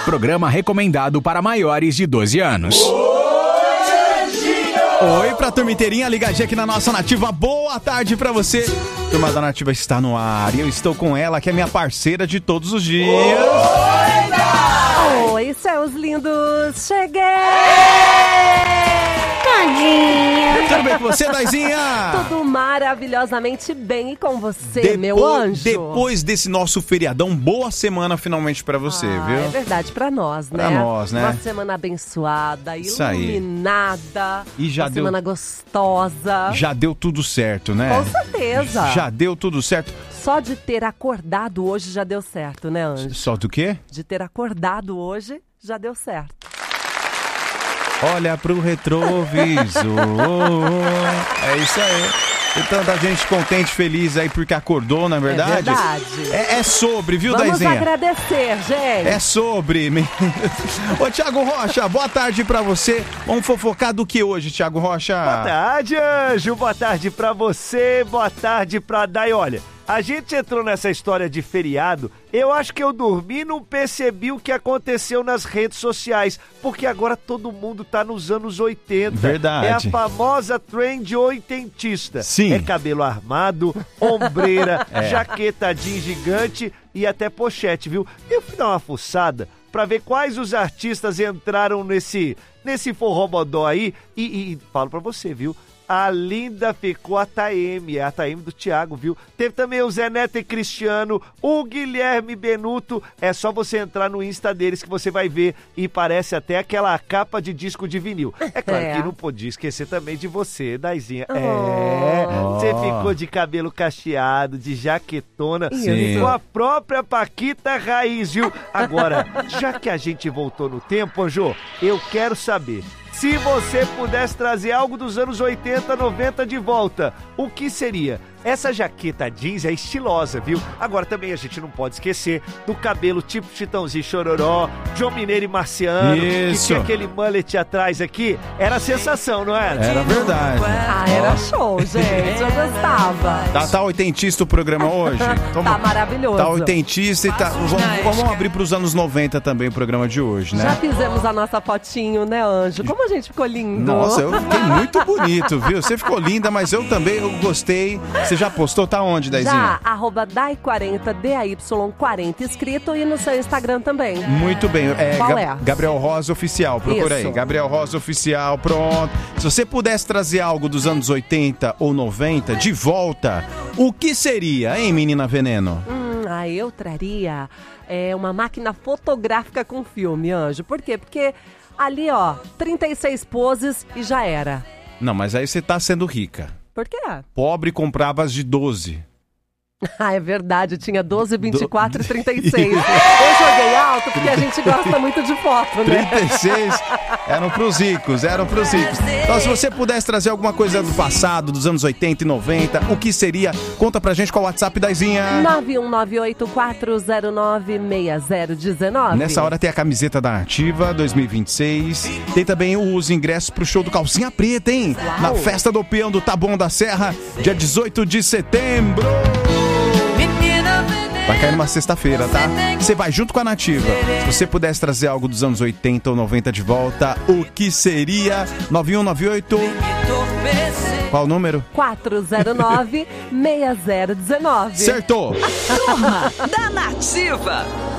Programa recomendado para maiores de 12 anos. Oi pra turma inteirinha, ligadinha aqui na nossa Nativa. Boa tarde pra você. Turma da Nativa está no ar e eu estou com ela, que é minha parceira de todos os dias. Oi, céus lindos. Cheguei! Tadinha. Tudo bem com você, Daizinha? Tudo maravilhosamente bem e com você, meu anjo. Depois desse nosso feriadão, boa semana finalmente pra você, viu? É verdade, pra nós, né? Pra nós, né? Uma semana abençoada, Isso aí. iluminada, E já uma deu- semana gostosa. Já deu tudo certo, né? Com certeza. Já deu tudo certo. Só de ter acordado hoje já deu certo, né, anjo? Só do quê? De ter acordado hoje já deu certo. Olha pro retrovisor. É isso aí. E tanta gente contente, feliz aí porque acordou, não é verdade? É verdade. É sobre, viu, Vamos Daizinha? agradecer, gente. É sobre. Ô, Thiago Rocha, boa tarde pra você. Vamos fofocar do que hoje, Thiago Rocha? Boa tarde, Anjo. Boa tarde pra você. Boa tarde pra Dai. Olha, a gente entrou nessa história de feriado. Eu acho que eu dormi e não percebi o que aconteceu nas redes sociais. Porque agora todo mundo tá nos anos 80. Verdade. É a famosa trend oitentista. Sim. É cabelo armado, ombreira, jaqueta jeans gigante e até pochete, viu? Eu fui dar uma fuçada pra ver quais os artistas entraram nesse forrobodó aí e falo pra você, viu? A linda ficou a Taeme, é a Taeme do Thiago, viu? Teve também o Zé Neto e Cristiano, o Guilherme Benuto. É só você entrar no Insta deles que você vai ver e parece até aquela capa de disco de vinil. É claro que não podia esquecer também de você, Daizinha. Você ficou de cabelo cacheado, de jaquetona, Sim. com a própria Paquita Raiz, viu? Agora, já que a gente voltou no tempo, Anjo, eu quero saber... Se você pudesse trazer algo dos anos 80, 90 de volta, o que seria? Essa jaqueta jeans é estilosa, viu? Agora também a gente não pode esquecer do cabelo tipo Chitãozinho Chororó, João Mineiro e Marciano, Isso. que tinha aquele mullet atrás aqui. Era a sensação, não era? Era verdade. Era show, gente. Eu gostava. Tá oitentista o programa hoje? Tá maravilhoso. Tá oitentista e tá... Vamos abrir pros anos 90 também o programa de hoje, né? Já fizemos a nossa fotinho, né, Anjo? Como a gente ficou lindo. Nossa, eu fiquei muito bonito, viu? Você ficou linda, mas eu também gostei. Você já postou? Tá onde, Daizinha? Já, @Dai40, DAY40 escrito e no seu Instagram também. Muito bem. Qual é? Gabriel Rosa Oficial, procura Isso. aí. Gabriel Rosa Oficial, pronto. Se você pudesse trazer algo dos anos 80 ou 90 de volta, o que seria, hein, menina veneno? Eu traria uma máquina fotográfica com filme, Anjo. Por quê? Porque ali, 36 poses e já era. Não, mas aí você tá sendo rica. Por quê? Pobre comprava as de 12. É verdade, tinha 12, 24 e 36. Eu joguei alto porque a gente gosta muito de foto, né? 36 eram pros ricos. Então, se você pudesse trazer alguma coisa do passado, dos anos 80 e 90, o que seria? Conta pra gente qual o WhatsApp, Daizinha. 91984096019. Nessa hora tem a camiseta da Ativa 2026. Tem também os ingressos pro show do Calcinha Preta, hein? Uau. Na festa do Peão do Taboão da Serra, dia 18 de setembro. Vai cair numa sexta-feira, tá? Você vai junto com a Nativa. Se você pudesse trazer algo dos anos 80 ou 90 de volta, o que seria? 9198... Qual o número? 409-6019. Acertou! Turma da Nativa.